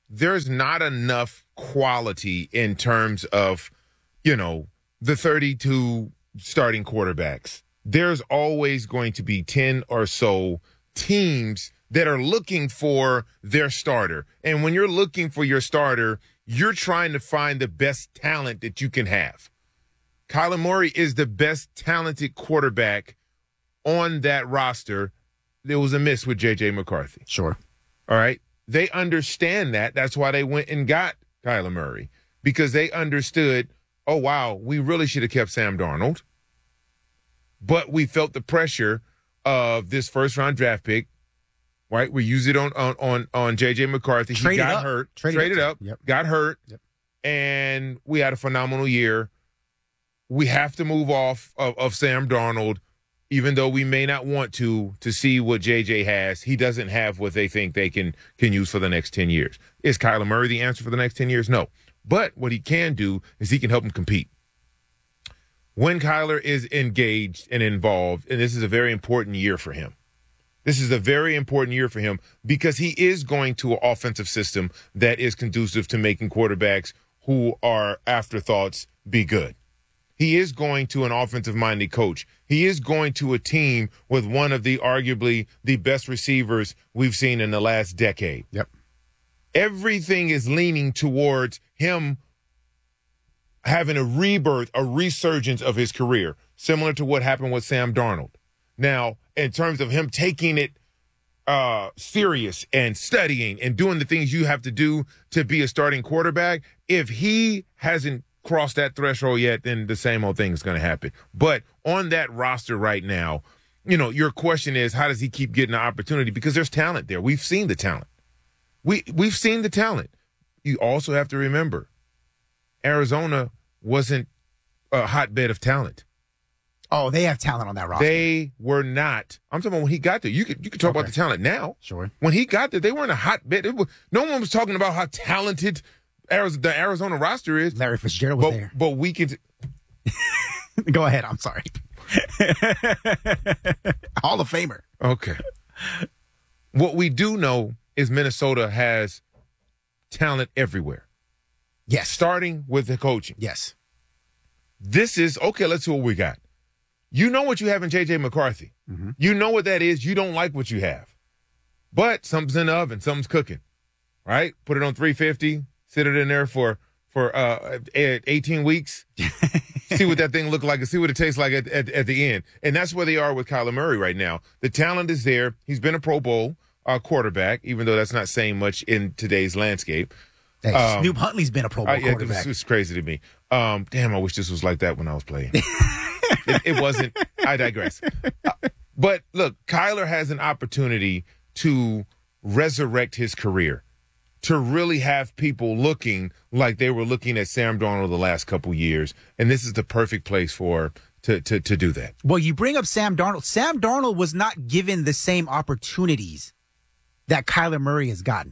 there's not enough quality in terms of, the 32 starting quarterbacks. There's always going to be 10 or so teams that are looking for their starter. And when you're looking for your starter, you're trying to find the best talent that you can have. Kyler Murray is the best talented quarterback on that roster. There was a miss with J.J. McCarthy. Sure. All right. They understand that. That's why they went and got Kyler Murray, because they understood, oh, wow, we really should have kept Sam Darnold. But we felt the pressure of this first-round draft pick, right? We used it on J.J. McCarthy. He got hurt. Traded up. Yep. Got hurt. Yep. And we had a phenomenal year. We have to move off of Sam Darnold, even though we may not want to see what J.J. has. He doesn't have what they think they can use for the next 10 years. Is Kyler Murray the answer for the next 10 years? No. But what he can do is he can help him compete. When Kyler is engaged and involved, and this is a very important year for him. This is a very important year for him because he is going to an offensive system that is conducive to making quarterbacks who are afterthoughts be good. He is going to an offensive-minded coach. He is going to a team with one of the arguably the best receivers we've seen in the last decade. Yep. Everything is leaning towards him having a rebirth, a resurgence of his career, similar to what happened with Sam Darnold. Now, in terms of him taking it serious and studying and doing the things you have to do to be a starting quarterback, if he hasn't crossed that threshold yet, then the same old thing is going to happen. But on that roster right now, your question is, how does he keep getting the opportunity? Because there's talent there. We've seen the talent. We've seen the talent. You also have to remember, Arizona wasn't a hotbed of talent. Oh, they have talent on that roster. They were not. I'm talking about when he got there. You could talk about the talent now. Sure. When he got there, they weren't a hotbed. No one was talking about how talented the Arizona roster is. Larry Fitzgerald was there. But we can. Go ahead. I'm sorry. Hall of Famer. Okay. What we do know is Minnesota has talent everywhere. Yes. Starting with the coaching. Yes. This is, okay, let's see what we got. You know what you have in J.J. McCarthy. Mm-hmm. You know what that is. You don't like what you have. But something's in the oven. Something's cooking. Right? Put it on 350. Sit it in there for 18 weeks. See what that thing look like and see what it tastes like at the end. And that's where they are with Kyler Murray right now. The talent is there. He's been a Pro Bowl quarterback, even though that's not saying much in today's landscape. Hey, Snoop Huntley's been a Pro Bowl quarterback. It's crazy to me. Damn, I wish this was like that when I was playing. It wasn't. I digress. But look, Kyler has an opportunity to resurrect his career, to really have people looking like they were looking at Sam Darnold the last couple years. And this is the perfect place for to do that. Well, you bring up Sam Darnold. Sam Darnold was not given the same opportunities that Kyler Murray has gotten.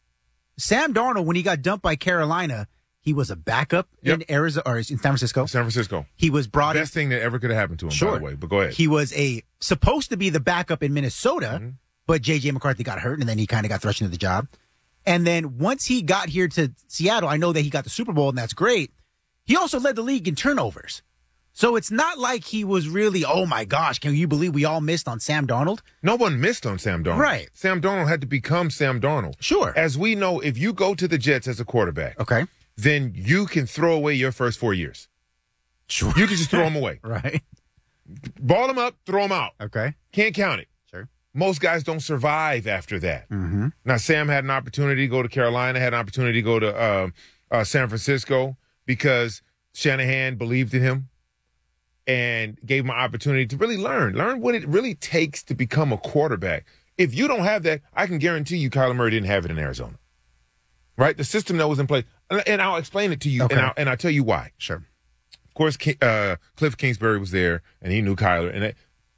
Sam Darnold, when he got dumped by Carolina, he was a backup in Arizona or in San Francisco. San Francisco. He was brought in. Best thing that ever could have happened to him, by the way. But go ahead. He was supposed to be the backup in Minnesota, but J.J. McCarthy got hurt, and then he kind of got thrust into the job. And then once he got here to Seattle, I know that he got the Super Bowl, and that's great. He also led the league in turnovers. So it's not like he was really, oh my gosh, can you believe we all missed on Sam Darnold? No one missed on Sam Darnold. Right. Sam Darnold had to become Sam Darnold. Sure. As we know, if you go to the Jets as a quarterback, then you can throw away your first 4 years. Sure. You can just throw them away. Right. Ball them up, throw them out. Okay. Can't count it. Sure. Most guys don't survive after that. Mm-hmm. Now, Sam had an opportunity to go to Carolina, had an opportunity to go to San Francisco because Shanahan believed in him and gave him an opportunity to really learn what it really takes to become a quarterback. If you don't have that, I can guarantee you Kyler Murray didn't have it in Arizona. Right? The system that was in place. And I'll explain it to you, and I'll tell you why. Sure. Of course, Cliff Kingsbury was there, and he knew Kyler, and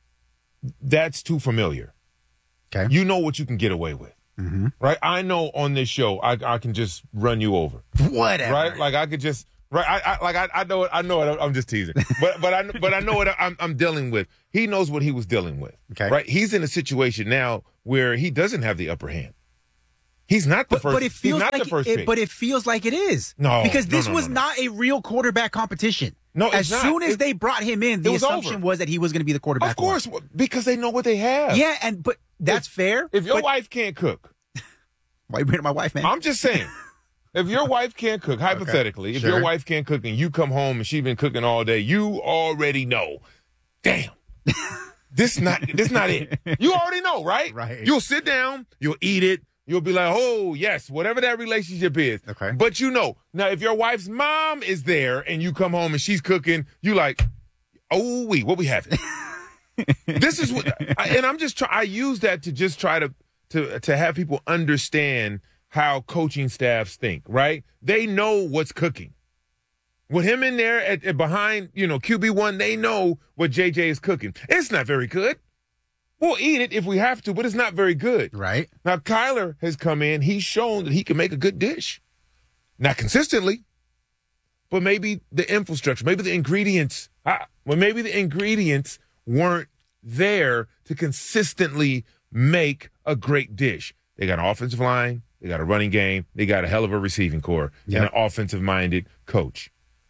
that's too familiar. Okay. You know what you can get away with. Mm-hmm. Right? I know on this show, I can just run you over. Whatever. Right? Like I could just... Right, I know it. I'm just teasing, but I know what I'm dealing with. He knows what he was dealing with. Okay, right. He's in a situation now where he doesn't have the upper hand. He's not the first. But it feels he's not like the first pick. But it feels like it is. No, because this no. was not a real quarterback competition. No, it's as not. soon as they brought him in, the was assumption over. was that he was going to be the quarterback. Of course, because they know what they have. Yeah, but that's fair. If your but, wife can't cook, why you bringing up my wife, man? I'm just saying. If your wife can't cook, hypothetically, if Sure. your wife can't cook and you come home and she's been cooking all day, you already know. Damn. This not it. You already know, right? Right. You'll sit down, you'll eat it, you'll be like, oh, yes, whatever that relationship is. Okay. But you know, now if your wife's mom is there and you come home and she's cooking, you like, oh, what we having? This is what, and I'm just I use that to just try to have people understand how coaching staffs think, right? They know what's cooking. With him in there at behind, QB1, they know what JJ is cooking. It's not very good. We'll eat it if we have to, but it's not very good. Right. Now, Kyler has come in. He's shown that he can make a good dish. Not consistently, but maybe the infrastructure, maybe the ingredients. Maybe the ingredients weren't there to consistently make a great dish. They got an offensive line. They got a running game. They got a hell of a receiving core and an offensive-minded coach.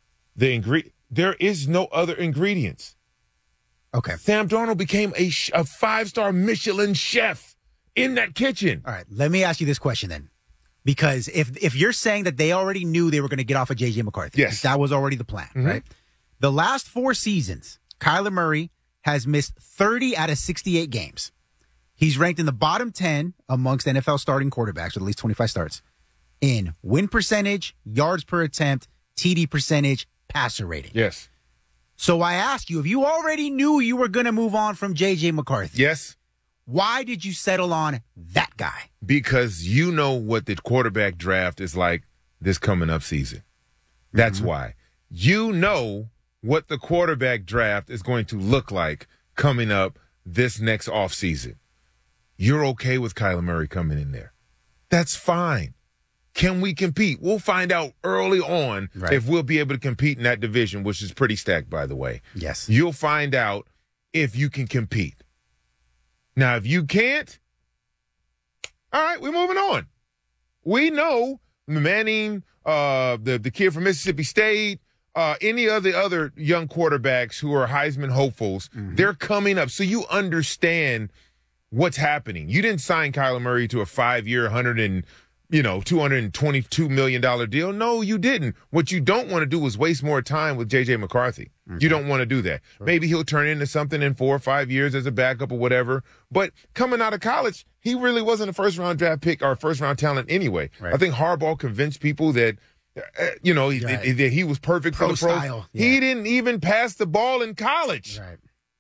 There is no other ingredients. Okay. Sam Darnold became a 5-star Michelin chef in that kitchen. All right. Let me ask you this question then. Because if you're saying that they already knew they were going to get off of J.J. McCarthy, yes, that was already the plan, right? The last 4 seasons, Kyler Murray has missed 30 out of 68 games. He's ranked in the bottom 10 amongst NFL starting quarterbacks with at least 25 starts in win percentage, yards per attempt, TD percentage, passer rating. Yes. So I ask you, if you already knew you were going to move on from J.J. McCarthy, yes, why did you settle on that guy? Because you know what the quarterback draft is like this coming up season. That's why. You know what the quarterback draft is going to look like coming up this next offseason. You're okay with Kyler Murray coming in there. That's fine. Can we compete? We'll find out early on if we'll be able to compete in that division, which is pretty stacked, by the way. Yes. You'll find out if you can compete. Now, if you can't, all right, we're moving on. We know Manning, the kid from Mississippi State, any of the other young quarterbacks who are Heisman hopefuls, they're coming up. So you understand what's happening. You didn't sign Kyler Murray to a 5-year, $222 million deal. No, you didn't. What you don't want to do is waste more time with J.J. McCarthy. You don't want to do that. Sure. Maybe he'll turn into something in 4 or 5 years as a backup or whatever. But coming out of college, he really wasn't a first-round draft pick or a first-round talent anyway. Right. I think Harbaugh convinced people that, that he was perfect for the pros. Style. Yeah. He didn't even pass the ball in college. Right.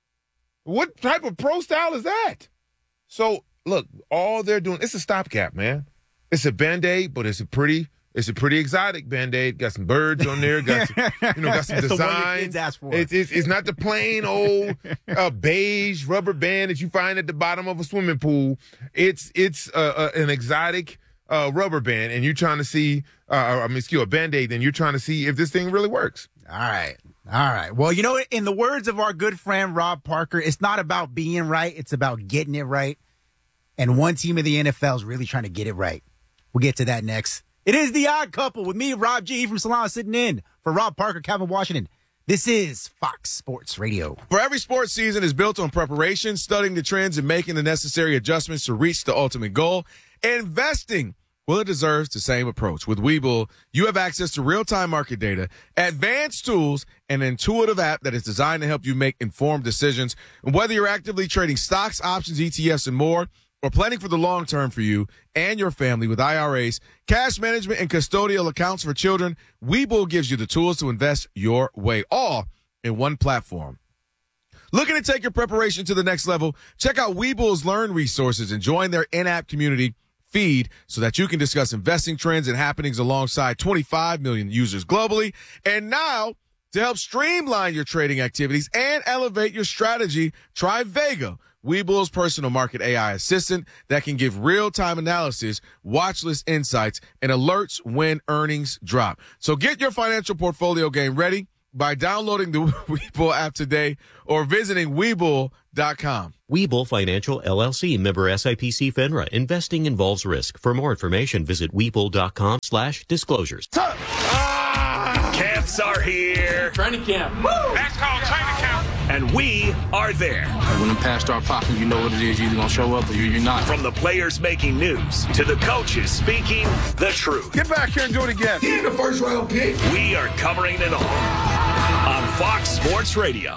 What type of pro style is that? So, look, all they're doing, it's a stopgap, man. It's a Band-Aid, but it's a pretty exotic Band-Aid. Got some birds on there, got some design. It's not the plain old beige rubber band that you find at the bottom of a swimming pool. It's an exotic rubber band, and you're trying to see, a Band-Aid, and you're trying to see if this thing really works. All right. Well, in the words of our good friend Rob Parker, it's not about being right. It's about getting it right. And one team in the NFL is really trying to get it right. We'll get to that next. It is The Odd Couple with me, Rob G. from Salon, sitting in for Rob Parker, Calvin Washington. This is Fox Sports Radio. For every sports season is built on preparation, studying the trends, and making the necessary adjustments to reach the ultimate goal. Investing, well, it deserves the same approach. With Webull, you have access to real-time market data, advanced tools, and an intuitive app that is designed to help you make informed decisions. And whether you're actively trading stocks, options, ETFs, and more, or planning for the long term for you and your family with IRAs, cash management, and custodial accounts for children, Webull gives you the tools to invest your way, all in one platform. Looking to take your preparation to the next level? Check out Webull's Learn resources and join their in-app community feed so that you can discuss investing trends and happenings alongside 25 million users globally. And now, to help streamline your trading activities and elevate your strategy, try Vega, Webull's personal market AI assistant that can give real-time analysis, watch list insights, and alerts when earnings drop. So get your financial portfolio game ready by downloading the Webull app today or visiting Webull.com. Webull Financial LLC, member SIPC FINRA. Investing involves risk. For more information, visit Webull.com/disclosures. Camps are here. Training camp. Woo! That's called training camp. And we are there. When them past start popping, you know what it is. You're either going to show up or you're not. From the players making news to the coaches speaking the truth. Get back here and do it again. He ain't the first round pick. We are covering it all on Fox Sports Radio.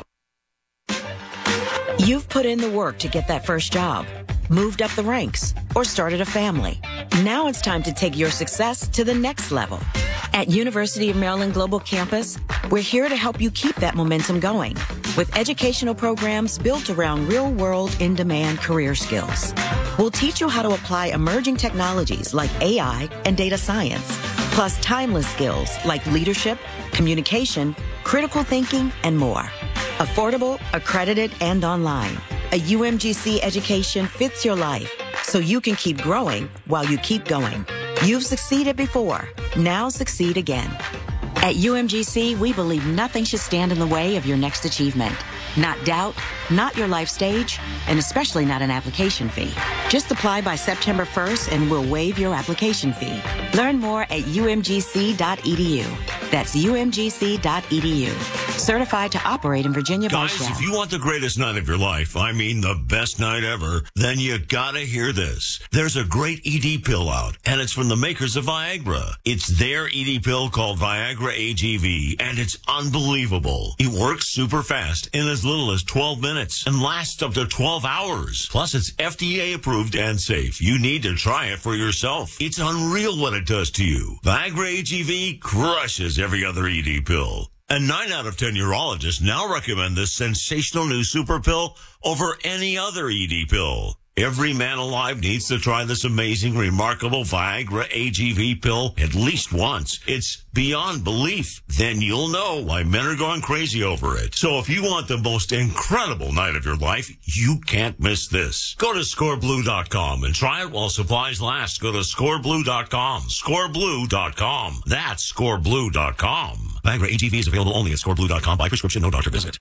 You've put in the work to get that first job, moved up the ranks, or started a family. Now it's time to take your success to the next level. At University of Maryland Global Campus, we're here to help you keep that momentum going with educational programs built around real-world, in-demand career skills. We'll teach you how to apply emerging technologies like AI and data science, plus timeless skills like leadership, communication, critical thinking, and more. Affordable, accredited, and online. A UMGC education fits your life so you can keep growing while you keep going. You've succeeded before. Now succeed again. At UMGC, we believe nothing should stand in the way of your next achievement. Not doubt, not your life stage, and especially not an application fee. Just apply by September 1st and we'll waive your application fee. Learn more at umgc.edu. That's umgc.edu. Certified to operate in Virginia by Guys, Shell. if you want the greatest night of your life, I mean the best night ever, then you gotta hear this. There's a great ED pill out, and it's from the makers of Viagra. It's their ED pill called Viagra AGV, and it's unbelievable. It works super fast in as little as 12 minutes and lasts up to 12 hours. Plus, it's FDA approved and safe. You need to try it for yourself. It's unreal what it does to you. Viagra AGV crushes every other ED pill. And 9 out of 10 urologists now recommend this sensational new super pill over any other ED pill. Every man alive needs to try this amazing, remarkable Viagra AGV pill at least once. It's beyond belief. Then you'll know why men are going crazy over it. So if you want the most incredible night of your life, you can't miss this. Go to scoreblue.com and try it while supplies last. Go to scoreblue.com. Scoreblue.com. That's scoreblue.com. Viagra AGV is available only at scoreblue.com by prescription, no doctor visit.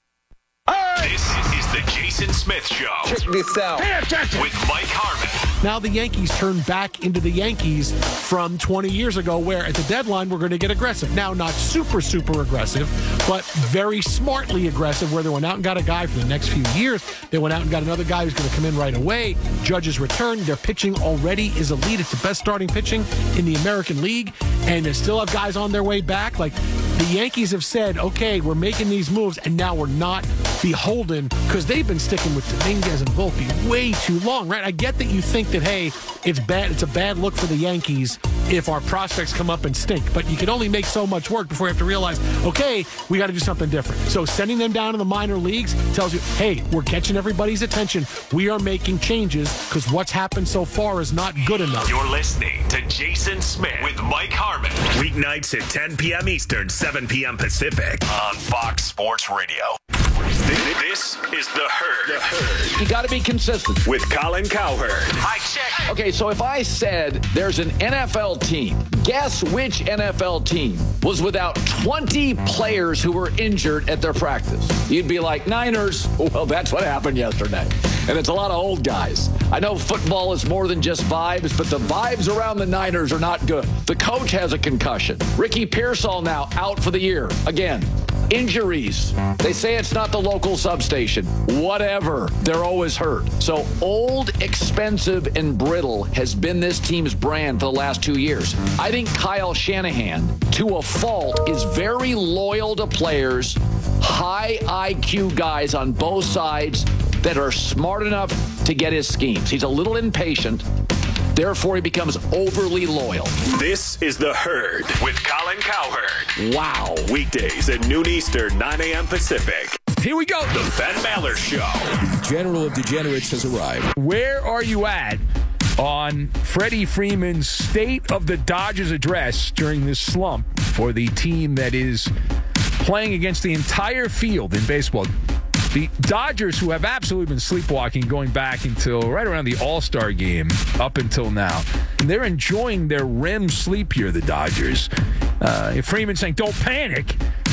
This is the Jason Smith Show. Check this out. With Mike Harmon. Now the Yankees turn back into the Yankees from 20 years ago, where at the deadline we're going to get aggressive. Now, not super aggressive, but very smartly aggressive, where they went out and got a guy for the next few years. They went out and got another guy who's going to come in right away. Judge's return. Their pitching already is elite. It's the best starting pitching in the American League, and they still have guys on their way back. Like, the Yankees have said, okay, we're making these moves, and now we're not beholden, because they've been sticking with Dominguez and Volpe way too long, right? I get that you think that, hey, it's a bad look for the Yankees if our prospects come up and stink, but you can only make so much work before you have to realize, okay, we got to do something different. So sending them down to the minor leagues tells you, hey, we're catching everybody's attention. We are making changes because what's happened so far is not good enough. You're listening to Jason Smith with Mike Harmon. Weeknights at 10 p.m. Eastern, 7 p.m. Pacific on Fox Sports Radio. This is The Herd. You got to be consistent. With Colin Cowherd. I check. Okay, so if I said there's an NFL team, guess which NFL team was without 20 players who were injured at their practice? You'd be like, Niners. Well, that's what happened yesterday. And it's a lot of old guys. I know football is more than just vibes, but the vibes around the Niners are not good. The coach has a concussion. Ricky Pearsall now out for the year. Again, injuries. They say it's not the local substation. Whatever. They're always hurt. So old, expensive, and brittle has been this team's brand for the last 2 years. I think Kyle Shanahan, to a fault, is very loyal to players, high IQ guys on both sides that are smart enough to get his schemes. He's a little impatient. Therefore, he becomes overly loyal. This is The Herd with Colin Cowherd. Wow. Weekdays at noon Eastern, 9 a.m. Pacific. Here we go. The Ben Maller Show. The General of Degenerates has arrived. Where are you at on Freddie Freeman's State of the Dodgers address during this slump for the team that is playing against the entire field in baseball? The Dodgers, who have absolutely been sleepwalking going back until right around the All-Star game up until now. And they're enjoying their REM sleep here, the Dodgers. Freeman saying, don't panic.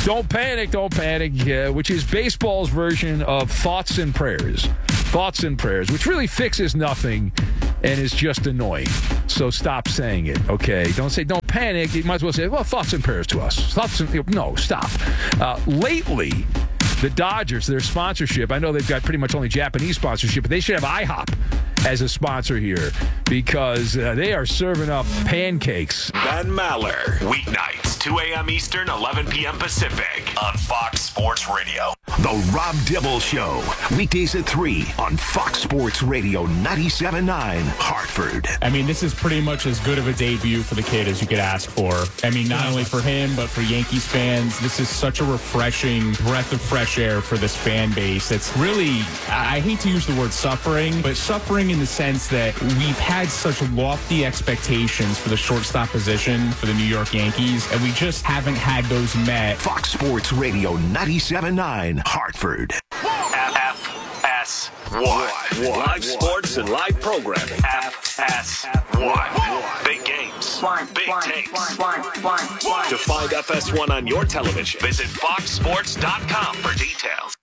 Don't panic, which is baseball's version of thoughts and prayers. Thoughts and prayers, which really fixes nothing and is just annoying. So stop saying it, okay? Don't say don't panic. You might as well say, well, thoughts and prayers to us. No, stop. Lately, the Dodgers, their sponsorship, I know they've got pretty much only Japanese sponsorship, but they should have IHOP as a sponsor here because they are serving up pancakes. Ben Maller, weeknights, 2 a.m. Eastern, 11 p.m. Pacific on Fox Sports Radio. The Rob Dibble Show, weekdays at 3 on Fox Sports Radio 97.9 Hartford. I mean, this is pretty much as good of a debut for the kid as you could ask for. I mean, not only for him, but for Yankees fans. This is such a refreshing breath of fresh air for this fan base. It's really, I hate to use the word suffering, but suffering in the sense that we've had such lofty expectations for the shortstop position for the New York Yankees, and we just haven't had those met. Fox Sports Radio 97.9 Hartford. FS1. Live sports and live programming. FS1. Big games. Big takes. To find FS1 on your television, visit foxsports.com for details.